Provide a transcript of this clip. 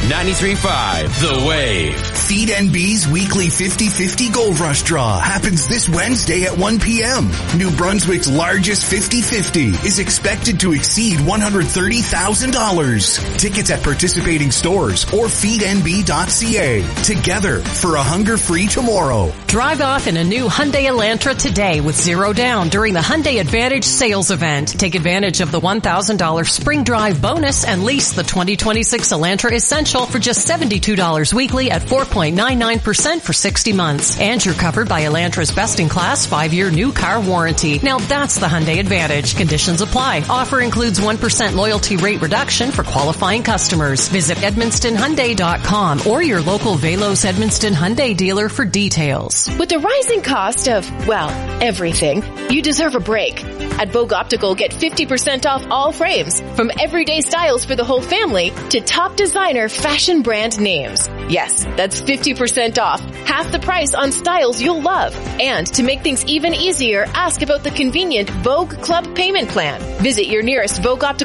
93.5 The Wave. Feed NB's weekly 50-50 Gold Rush Draw happens this Wednesday at 1 p.m. New Brunswick's largest 50-50 is expected to exceed $130,000. Tickets at participating stores or feednb.ca. Together for a hunger-free tomorrow. Drive off in a new Hyundai Elantra today with zero down during the Hyundai Advantage sales event. Take advantage of the $1,000 spring drive bonus and lease the 2026 Elantra Essential for just $72 weekly at 4.99% for 60 months. And you're covered by Elantra's best-in-class 5-year new car warranty. Now that's the Hyundai Advantage. Conditions apply. Offer includes 1% loyalty rate reduction for qualifying customers. Visit EdmonstonHyundai.com or your local Velos Edmonston Hyundai dealer for details. With the rising cost of, well, everything, you deserve a break. At Vogue Optical, get 50% off all frames, from everyday styles for the whole family to top designer fashion brand names. Yes, that's 50% off, half the price on styles you'll love. And to make things even easier, ask about the convenient Vogue Club payment plan. Visit your nearest Vogue Optical